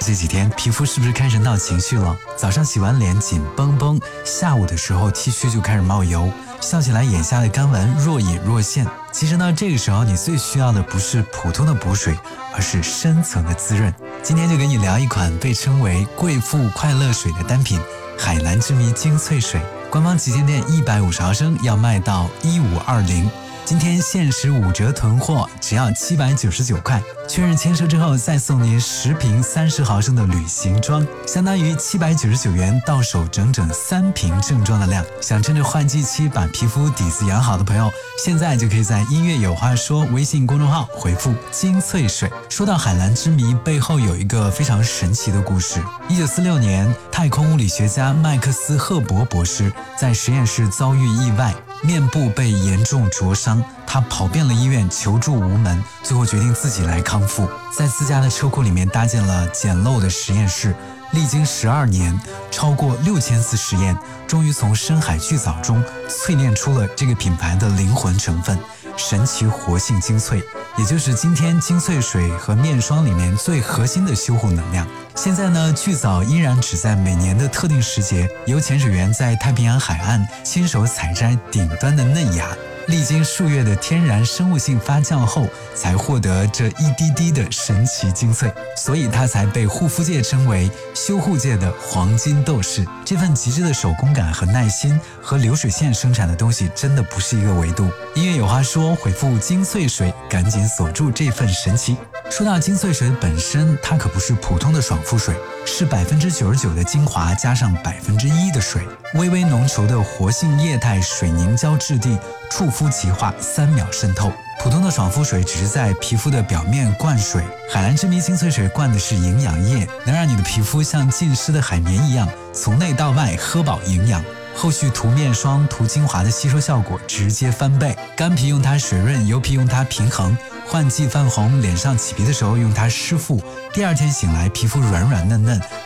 这几天皮肤是不是开始闹情绪了？早上洗完脸紧绷绷，下午的时候 T 区就开始冒油，笑起来眼下的干纹若隐若现。其实呢，这个时候你最需要的不是普通的补水，而是深层的滋润。今天就跟你聊一款被称为贵妇快乐水的单品海蓝之谜精粹水，官方旗舰店150毫升要卖到1520，今天限时5折囤货，只要799块。确认签收之后，再送您10瓶30毫升的旅行装，相当于799元到手整整3瓶正装的量。想趁着换季期把皮肤底子养好的朋友，现在就可以在音乐有话说微信公众号回复精粹水。说到海蓝之谜，背后有一个非常神奇的故事。1946年，太空物理学家麦克斯·赫伯博士在实验室遭遇意外，面部被严重灼伤，他跑遍了医院求助无门，最后决定自己来康复。在自家的车库里面搭建了简陋的实验室，历经12年，超过6000次实验，终于从深海巨藻中淬炼出了这个品牌的灵魂成分——神奇活性精粹，也就是今天精粹水和面霜里面最核心的修护能量。现在呢，巨藻依然只在每年的特定时节，由潜水员在太平洋海岸亲手采摘顶端的嫩芽，历经数月的天然生物性发酵后，才获得这一滴滴的神奇精粹，所以它才被护肤界称为修护界的黄金斗士。这份极致的手工感和耐心，和流水线生产的东西真的不是一个维度。音乐有话说，回复精粹水，赶紧锁住这份神奇。说到精粹水本身，它可不是普通的爽肤水，是99%的精华加上1%的水，微微浓稠的活性液态水凝胶质地，触肤即化，3秒渗透。普通的爽肤水只是在皮肤的表面灌水，海蓝之谜精粹水灌的是营养液，能让你的皮肤像浸湿的海绵一样，从内到外喝饱营养。后续涂面霜、涂精华的吸收效果直接翻倍，干皮用它水润，油皮用它平衡，换季泛红、脸上起皮的时候用它湿敷，第2天醒来皮肤软软嫩嫩，